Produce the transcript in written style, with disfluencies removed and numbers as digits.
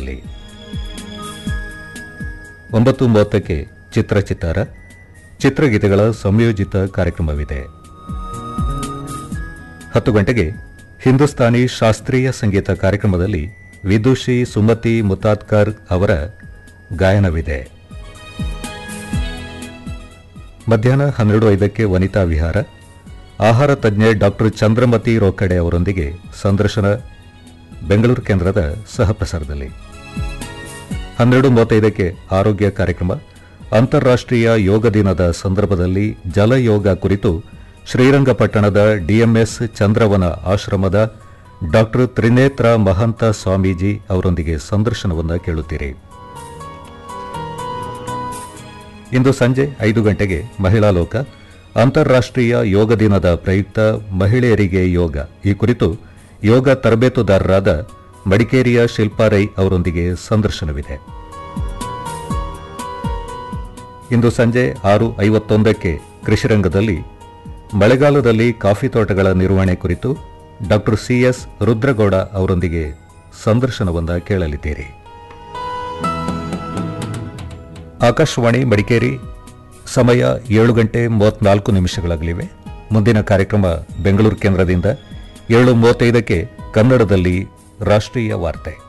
ಕನ್ನಡದಲ್ಲಿ. 9:30ಕ್ಕೆ ಚಿತ್ರಚಿತ್ತಾರ, ಚಿತ್ರಗೀತೆಗಳ ಸಂಯೋಜಿತ ಕಾರ್ಯಕ್ರಮವಿದೆ. 10 ಗಂಟೆಗೆ ಹಿಂದೂಸ್ತಾನಿ ಶಾಸ್ತ್ರೀಯ ಸಂಗೀತ ಕಾರ್ಯಕ್ರಮದಲ್ಲಿ ವಿದುಷಿ ಸುಮತಿ ಮುತಾತ್ಕರ್ ಅವರ ಗಾಯನವಿದೆ. ಮಧ್ಯಾಹ್ನ 12:05ಕ್ಕೆ ವನಿತಾ ವಿಹಾರ, ಆಹಾರ ತಜ್ಞೆ ಡಾಕ್ಟರ್ ಚಂದ್ರಮತಿ ರೋಕಡೆ ಅವರೊಂದಿಗೆ ಸಂದರ್ಶನ ಬೆಂಗಳೂರು ಕೇಂದ್ರದ ಸಹಪ್ರಸಾರದಲ್ಲಿ. 12:35ಕ್ಕೆ ಆರೋಗ್ಯ ಕಾರ್ಯಕ್ರಮ, ಅಂತಾರಾಷ್ಟ್ರೀಯ ಯೋಗ ದಿನದ ಸಂದರ್ಭದಲ್ಲಿ ಜಲಯೋಗ ಕುರಿತು ಶ್ರೀರಂಗಪಟ್ಟಣದ ಡಿಎಂಎಸ್ ಚಂದ್ರವನ ಆಶ್ರಮದ ಡಾಕ್ಟರ್ ತ್ರಿನೇತ್ರ ಮಹಂತ ಸ್ವಾಮೀಜಿ ಅವರೊಂದಿಗೆ ಸಂದರ್ಶನವನ್ನು ಕೇಳುತ್ತೀರಿ. ಇಂದು ಸಂಜೆ 5 ಗಂಟೆಗೆ ಮಹಿಳಾ ಲೋಕ, ಅಂತಾರಾಷ್ಟ್ರೀಯ ಯೋಗ ದಿನದ ಪ್ರಯುಕ್ತ ಮಹಿಳೆಯರಿಗೆ ಯೋಗ ಈ ಕುರಿತು ಯೋಗ ತರಬೇತುದಾರರಾದ ಮಡಿಕೇರಿಯ ಶಿಲ್ಪಾ ರೈ ಅವರೊಂದಿಗೆ ಸಂದರ್ಶನವಿದೆ. ಇಂದು ಸಂಜೆ 6:51ಕ್ಕೆ ಕೃಷಿರಂಗದಲ್ಲಿ ಮಳೆಗಾಲದಲ್ಲಿ ಕಾಫಿ ತೋಟಗಳ ನಿರ್ವಹಣೆ ಕುರಿತು ಡಾಕ್ಟರ್ ಸಿಎಸ್ ರುದ್ರಗೌಡ ಅವರೊಂದಿಗೆ ಸಂದರ್ಶನವನ್ನು ಕೇಳಲಿದ್ದೀರಿ. ಆಕಾಶವಾಣಿ ಮಡಿಕೇರಿ, ಸಮಯ 7:34 ಮುಂದಿನ ಕಾರ್ಯಕ್ರಮ ಬೆಂಗಳೂರು ಕೇಂದ್ರದಿಂದ 7:35ಕ್ಕೆ ಕನ್ನಡದಲ್ಲಿ ರಾಷ್ಟ್ರೀಯ ವಾರ್ತೆ.